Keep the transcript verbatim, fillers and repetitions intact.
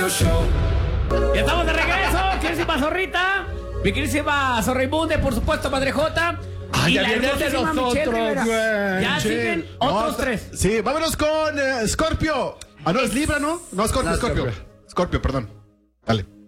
Ya estamos de regreso, querísima zorrita, mi querísima Zorraimunde, por supuesto, Madre Jota. Ah, y ya la vienen de hermosísima nosotros, Michelle Rivera. güey. Ya Sí. siguen No, otros está- tres. Sí, vámonos con eh, Scorpio. Ah, no, es Libra, ¿no? No, Scorpio, No, Scorpio. Scorpio. Scorpio, perdón. Dale.